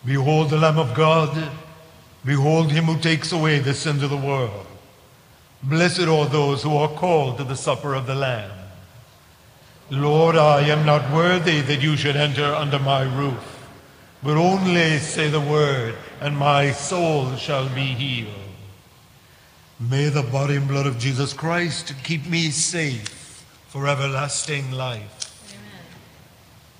Behold the Lamb of God. Behold him who takes away the sins of the world. Blessed are those who are called to the supper of the Lamb. Lord, I am not worthy that you should enter under my roof, but only say the word, and my soul shall be healed. May the body and blood of Jesus Christ keep me safe for everlasting life.